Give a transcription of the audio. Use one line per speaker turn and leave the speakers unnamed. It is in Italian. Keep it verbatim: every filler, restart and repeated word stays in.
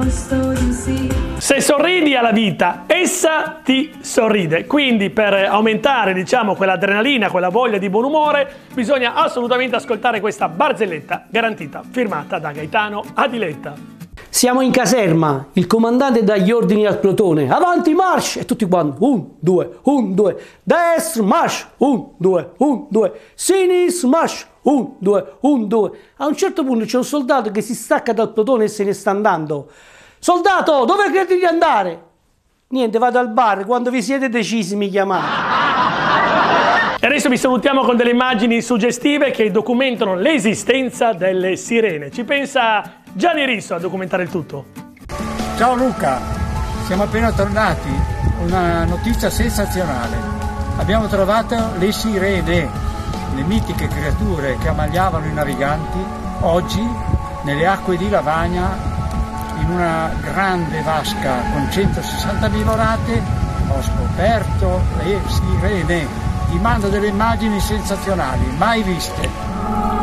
Se sorridi alla vita, essa ti sorride. Quindi per aumentare, diciamo, quell'adrenalina, quella voglia di buon umore, bisogna assolutamente ascoltare questa barzelletta garantita, firmata da Gaetano Adiletta.
Siamo in caserma, il comandante dà gli ordini al plotone. Avanti march! E tutti quanti, un, due, un, due. Destro march! Un, due, un, due. Sinistro march! Un, due, un, due. A un certo punto c'è un soldato che si stacca dal plotone e se ne sta andando. Soldato, dove credi di andare? Niente, vado al bar, quando vi siete decisi mi chiamate.
E adesso vi salutiamo con delle immagini suggestive che documentano l'esistenza delle sirene. Ci pensa Gianni Risso a documentare il tutto.
Ciao Luca, siamo appena tornati. Una notizia sensazionale. Abbiamo trovato le sirene, le mitiche creature che ammaliavano i naviganti, oggi nelle acque di Lavagna, in una grande vasca con centosessantamila orate. Ho scoperto le sirene. Ti mando delle immagini sensazionali, mai viste.